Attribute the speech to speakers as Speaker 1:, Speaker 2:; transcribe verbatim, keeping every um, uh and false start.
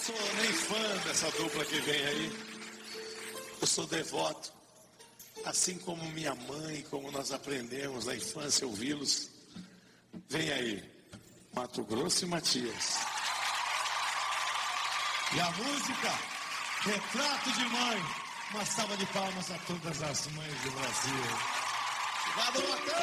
Speaker 1: sou nem fã dessa dupla que vem aí. Eu sou devoto. Assim como minha mãe, como nós aprendemos na infância ouvi-los. Vem aí, Mato Grosso e Matias.
Speaker 2: E a música, Retrato de Mãe. Uma salva de palmas a todas as mães do Brasil.
Speaker 1: Obrigado, Matheus.